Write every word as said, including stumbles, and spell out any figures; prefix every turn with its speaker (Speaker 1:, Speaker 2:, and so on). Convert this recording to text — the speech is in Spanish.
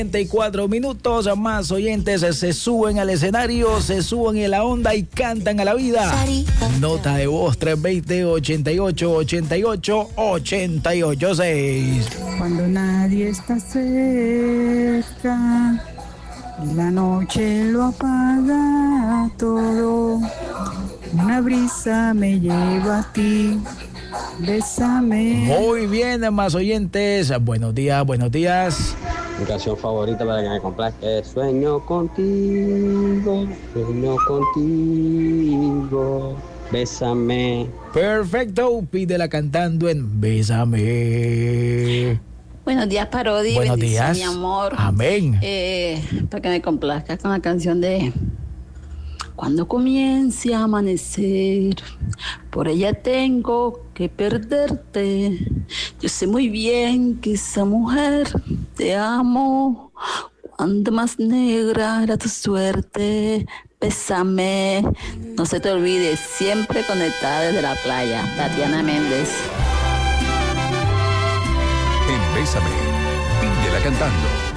Speaker 1: treinta y cuatro minutos, más oyentes se suben al escenario, se suben en la onda y cantan a la vida. Nota de voz tres dos cero, ochenta y ocho, ochenta y ocho, ochenta y ocho seis.
Speaker 2: Cuando nadie está cerca, la noche lo apaga todo. Una brisa me lleva a ti, bésame.
Speaker 1: Muy bien, más oyentes. Buenos días, buenos días.
Speaker 3: Mi canción favorita para que me complazca es Sueño contigo, sueño contigo, bésame.
Speaker 1: Perfecto, pídela cantando en Bésame.
Speaker 4: Buenos días, Parodi.
Speaker 1: Buenos
Speaker 4: Bendición,
Speaker 1: días.
Speaker 4: mi amor.
Speaker 1: Amén.
Speaker 4: Eh, para que me complazca con la canción de Cuando comience a amanecer, por ella tengo que perderte. Yo sé muy bien que esa mujer te amo. Cuando más negra era tu suerte, bésame. No se te olvide, siempre conectada desde la playa. Tatiana Méndez.
Speaker 5: En Bésame, pídela cantando.